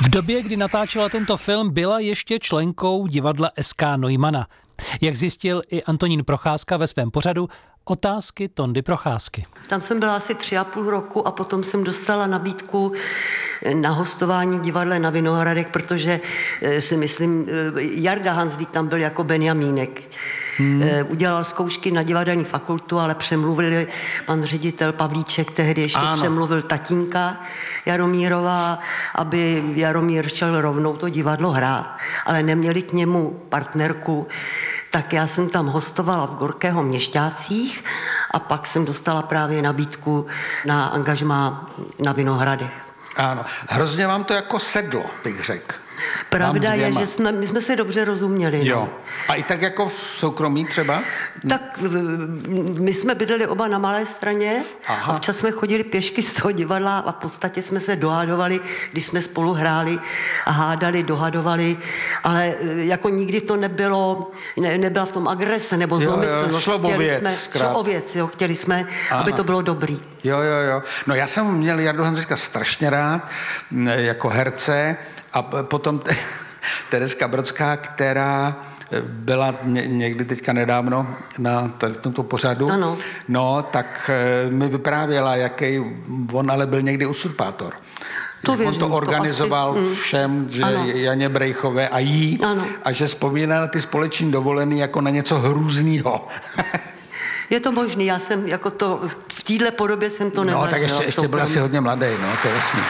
V době, kdy natáčela tento film, byla ještě členkou divadla SK Neumana. Jak zjistil i Antonín Procházka ve svém pořadu Otázky Tondy Procházky. Tam jsem byla asi 3,5 roku a potom jsem dostala nabídku na hostování v divadle na Vinohradech, protože si myslím, Jarda Hanzlík tam byl jako Benjamínek. Udělal zkoušky na divadelní fakultu, ale přemluvili pan ředitel Pavlíček, tehdy ještě přemluvil tatínka Jaromírova, aby Jaromír šel rovnou to divadlo hrát, ale neměli k němu partnerku. Tak já jsem tam hostovala v Gorkého Měšťácích a pak jsem dostala právě nabídku na angažmá na Vinohradech. Ano, hrozně vám to jako sedlo, bych řekl. Pravda je, že my jsme se dobře rozuměli. Jo. No. A i tak jako v soukromí třeba? Tak my jsme bydleli oba na Malé Straně. A občas jsme chodili pěšky z toho divadla a v podstatě jsme se dohadovali, když jsme spolu hráli a hádali, dohadovali, ale jako nikdy to nebylo, nebyla v tom agrese nebo zlomyslnost. Šlo o věc, chtěli jsme, aby to bylo dobrý. Jo. No já jsem měl Jardu Hanzlíka strašně rád jako herce a potom Tereska Brodská, která byla někdy teďka nedávno na tomto pořadu, ano. No, tak mi vyprávěla, jaký on ale byl někdy usurpátor. To věřím, on to organizoval to asi, všem, že ano. Janě Brejchové a jí, ano. A že vzpomíná na ty společní dovolený jako na něco hrůznýho. Je to možný, já jsem jako to, v téhle podobě jsem to nezažila. No, tak ještě byl asi hodně mladý, no, to je jasný.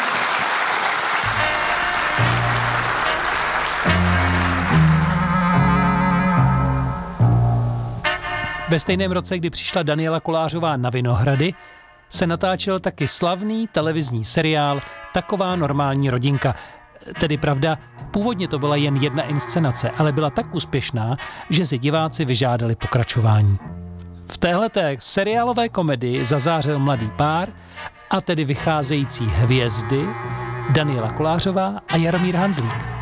Ve stejném roce, kdy přišla Daniela Kolářová na Vinohrady, se natáčel taky slavný televizní seriál Taková normální rodinka. Tedy pravda, původně to byla jen jedna inscenace, ale byla tak úspěšná, že si diváci vyžádali pokračování. V téhleté seriálové komedii zazářil mladý pár, a tedy vycházející hvězdy Daniela Kolářová a Jaromír Hanzlík.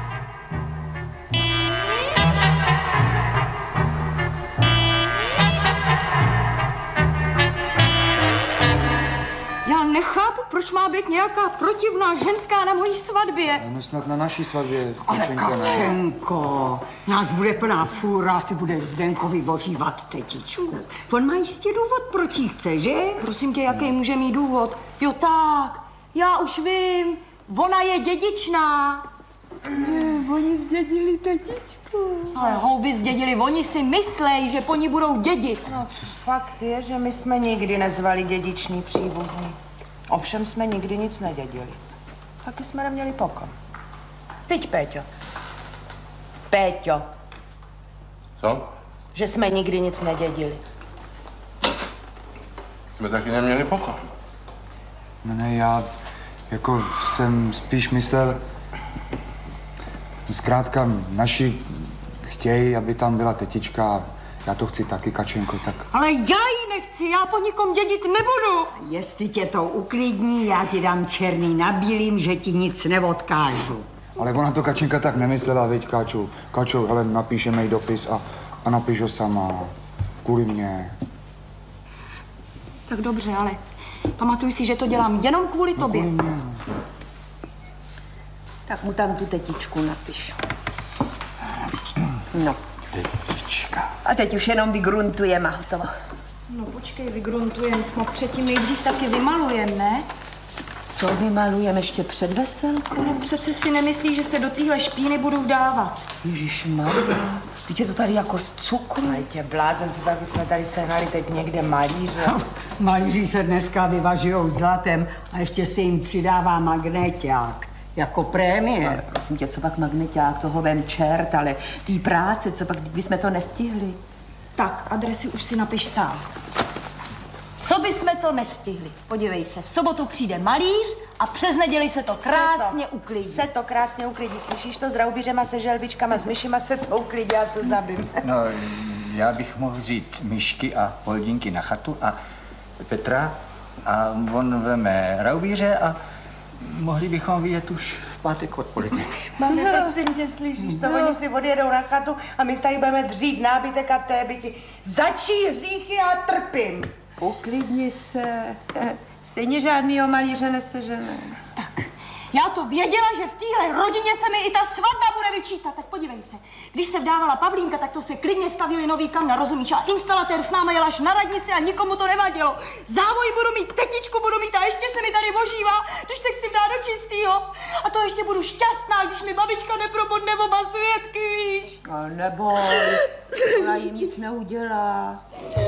Nechápu, proč má být nějaká protivná ženská na mojí svatbě. No snad na naší svatbě. Ale Kačenko, nás bude plná fůra, ty budeš Zdenkovi vožívat tetičku. On má jistě důvod, proč jí chce, že? Prosím tě, jaký může mít důvod? Jo tak, já už vím, ona je dědičná. Oni zdědili tetičku. Ale houby zdědili, oni si myslej, že po ní budou dědit. No, fakt je, že my jsme nikdy nezvali dědičný příbuzný. Ovšem jsme nikdy nic nedědili. Taky jsme neměli pokom. Teď, Péťo. Péťo. Co? Že jsme nikdy nic nedědili. Jsme taky neměli pokom. Ne, já jako jsem spíš myslel, zkrátka naši chtějí, aby tam byla tetička. Já to chci taky, Kačenko, tak... Ale já ji nechci, já po nikom dědit nebudu. Jestli tě to uklidní, já ti dám černý na bílým, že ti nic neodkážu. Ale ona to Kačenka tak nemyslela, viď, Káču. Káču, hele, napíšeme jí dopis a napiš ho sama. Kvůli mně. Tak dobře, ale pamatuj si, že to dělám jenom kvůli tobě. Kvůli mě. Tak mu tam tu tetičku napiš. No. Tetička. A teď už jenom vygruntujeme a hotovo. No počkej, vygruntujeme, snad předtím nejdřív taky vymalujem, ne? Co vymalujeme ještě před veselkou? No přece si nemyslí, že se do téhle špíny budu vdávat. Ježišmarja, teď je to tady jako z cukru. Ale tě blázen, co pak jsme tady sehnali teď někde malíře. Malíři se dneska vyvažujou zlatem a ještě se jim přidává magneťák. Jako prémie. Ale prosím tě, co pak magneťák, toho vem čert, ale tý práce, co pak, kdybychom to nestihli. Tak, adresy už si napiš sám. Co bychom to nestihli? Podívej se, v sobotu přijde malíř a přes neděli se to krásně uklidí. Se to krásně uklidí, slyšíš to? S roubířema, se želvičkama, s myšima se to uklidí, já se zabím. No, já bych mohl vzít myšky a holdinky na chatu a Petra a on veme roubíře a mohli bychom vidět už v pátek odpoledne. Máme, prosím tě, slyšíš to? Oni si odjedou na chatu a my tady budeme dřít nábytek a tébyky. Začí hříchy a trpím. Uklidni se. Stejně žádnýho malíře nesežene. Tak, Já to věděla, že v téhle rodině se mi i ta svatba bude vyčítat. Tak podívej se, když se vdávala Pavlínka, tak to se klidně stavili nový kamna, rozumíš? A instalatér s náma jel až na radnici a nikomu to nevadilo. Závoj budu mít, tetičku budu mít a ještě se mi tady ožívá, když se chci vdát do čistýho. A to ještě budu šťastná, když mi babička neprobodne oba svědky, víš? A neboj, ona jim nic neudělá.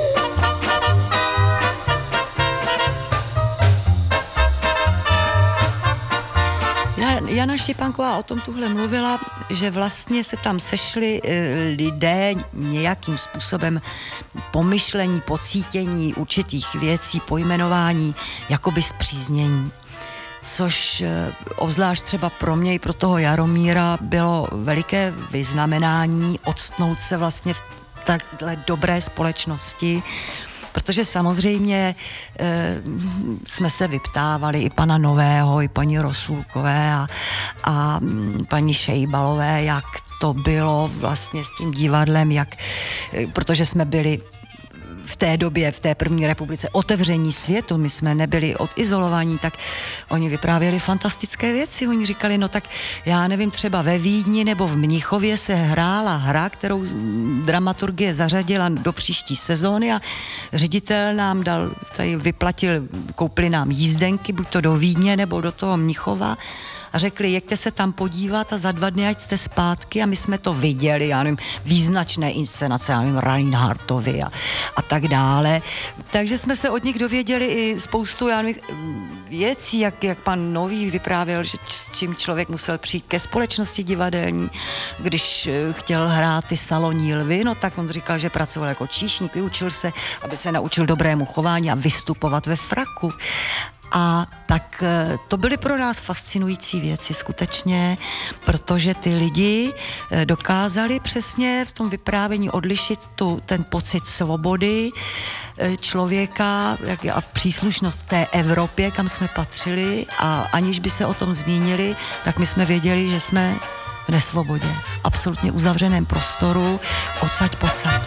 Jana Štěpánková o tom tuhle mluvila, že vlastně se tam sešli lidé nějakým způsobem pomyšlení, pocítění určitých věcí, pojmenování, jakoby zpříznění. Což obzvlášť třeba pro mě i pro toho Jaromíra bylo veliké vyznamenání odstnout se vlastně v takhle dobré společnosti, protože samozřejmě jsme se vyptávali i pana Nového, i paní Rosulkové a paní Šejbalové, jak to bylo vlastně s tím divadlem, protože jsme byli v té době, v té první republice otevření světu, my jsme nebyli odizolovaní, tak oni vyprávěli fantastické věci. Oni říkali, no tak já nevím, třeba ve Vídni nebo v Mnichově se hrála hra, kterou dramaturgie zařadila do příští sezóny a ředitel nám koupili nám jízdenky, buď to do Vídně nebo do toho Mnichova, a řekli, jeďte se tam podívat a za 2 dny, ať jste zpátky, a my jsme to viděli, já nevím, význačné inscenace, já nevím, Reinhardtovi a tak dále. Takže jsme se od nich dověděli i spoustu, já nevím, věcí, jak pan Nový vyprávěl, že s čím člověk musel přijít ke společnosti divadelní, když chtěl hrát ty salonní lvy, no tak on říkal, že pracoval jako číšník, vyučil se, aby se naučil dobrému chování a vystupovat ve fraku. A tak to byly pro nás fascinující věci skutečně, protože ty lidi dokázali přesně v tom vyprávění odlišit ten pocit svobody člověka a příslušnost té Evropě, kam jsme patřili, a aniž by se o tom zmínili, tak my jsme věděli, že jsme v nesvobodě, absolutně uzavřeném prostoru, odsaď pocať.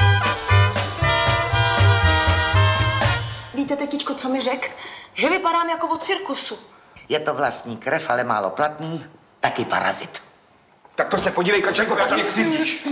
Víte, tetičko, co mi řekl? Že vypadám jako od cirkusu. Je to vlastní krev, ale málo platný, taky parazit. Tak to se podívej, Kačenko, jak mě křivdíš.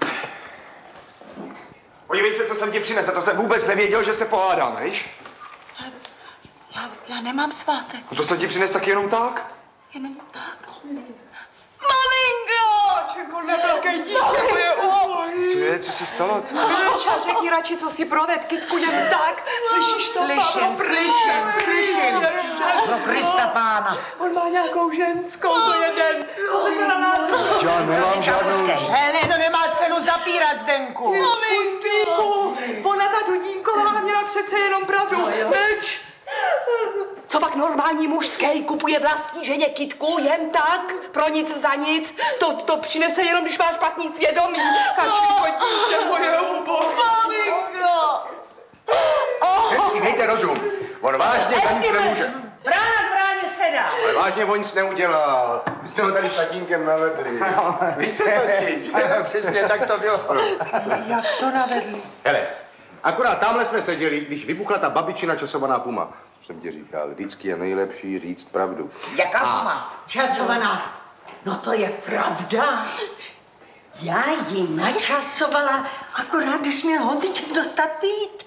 Podívej se, co jsem ti přinesl, to jsem vůbec nevěděl, že se pohádáme, víš? Ale já nemám svátek. No to jsem ti přines tak jenom tak? Jenom tak. Maminko! Kačenko, netakej dítě, moje ubohý. Co je, co se stalo? Miluča, řekni radši, co si proved, kytku, jen tak. Slyšíš to? Slyším. Pro Krista pána. On má nějakou ženskou, to jeden. Co se teda náhodou? Já nemám žádnou... Hele, to nemá cenu zapírat, Zdenku. Pustýku, ona ta Dudínková měla přece jenom pravdu. Meč. Co pak normální mužský kupuje vlastní ženě kytku jen tak, pro nic za nic? To přinese jenom, když máš špatný svědomí. Kačko, dítě moje ubohé. Maminko! Vždycky dejte rozum. On vážně za nic nemůže. Brána k bráně sedá. Ale vážně on nic neudělal. My jsme ho tady s tatínkem navedli. Víte totiž. Přesně tak to bylo. Jak to navedli? Hele, akorát tamhle jsme seděli, když vypukla ta babičina časovaná puma. Jsem ti říkal, vždycky je nejlepší říct pravdu. Jaká puma? Časovaná. No to je pravda. Já ji načasovala, akorát když měl Honziček dostat pít.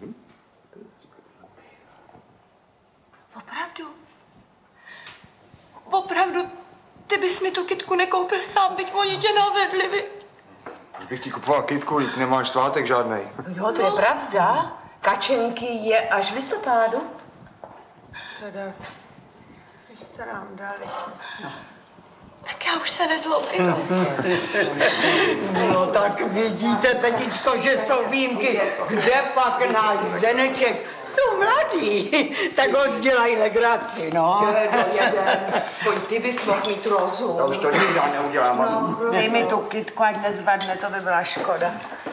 Opravdu? Opravdu? Ty bys mi tu kytku nekoupil sám, byť oni tě navedli, viď? Už bych ti kupoval kytku, nemáš svátek žádnej. Jo, to je pravda. Kačenky je až v listopádu. Teda, vy jste nám dali. Tak já už se nezlobím. No tak vidíte, tetičko, že jsou výjimky. Kde pak náš Zdeneček? Jsou mladí, tak oddělají legraci, no. Aspoň ty bys mohl mít rozum. Já už to nikdy neudělám. Dej mi tu kytku, ať nezvadne, to by byla škoda.